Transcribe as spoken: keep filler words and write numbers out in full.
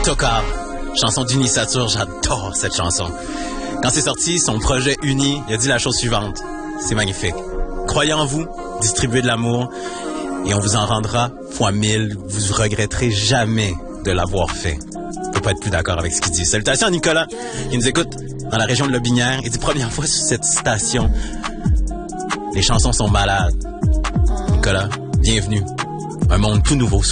Tokar, chanson d'Unisature, j'adore cette chanson. Quand c'est sorti, son projet Uni, il a dit la chose suivante. C'est magnifique. Croyez en vous, distribuez de l'amour, et on vous en rendra fois mille. Vous regretterez jamais de l'avoir fait. Je peux pas être plus d'accord avec ce qu'il dit. Salutations à Nicolas, qui nous écoute dans la région de Lobinière. Il dit première fois sur cette station. Les chansons sont malades. Nicolas, bienvenue. Un monde tout nouveau s'ouvre.